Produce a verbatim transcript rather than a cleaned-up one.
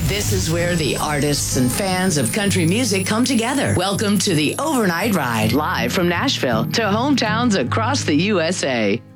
This is where the artists and fans of country music come together. Welcome to the Overnight Ride, live from Nashville to hometowns across the U S A.